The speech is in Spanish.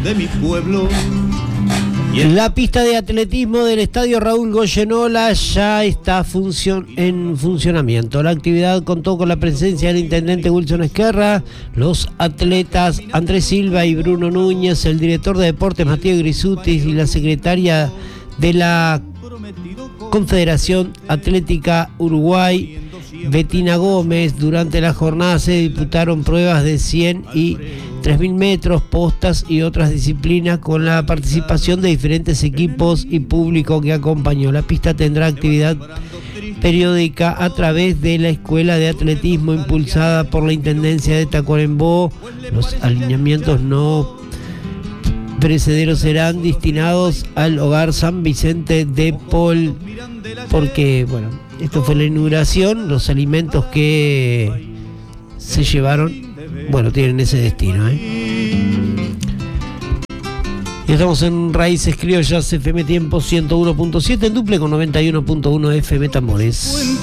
de mi pueblo. La pista de atletismo del estadio Raúl Goyenola ya está en funcionamiento. La actividad contó con la presencia del intendente Wilson Esquerra, los atletas Andrés Silva y Bruno Núñez, el director de deportes Matías Grisutis y la secretaria de la Confederación Atlética Uruguay, Betina Gómez. Durante la jornada se disputaron pruebas de 100 y 3.000 metros, postas y otras disciplinas con la participación de diferentes equipos y público que acompañó. La pista tendrá actividad periódica a través de la Escuela de Atletismo impulsada por la Intendencia de Tacuarembó. Los alineamientos no perecederos serán destinados al Hogar San Vicente de Paul, porque, bueno, esto fue la inauguración. Los alimentos que se llevaron, bueno, tienen ese destino, Y estamos en Raíces Criollas, FM Tiempo 101.7, en duple con 91.1 FM Tambores.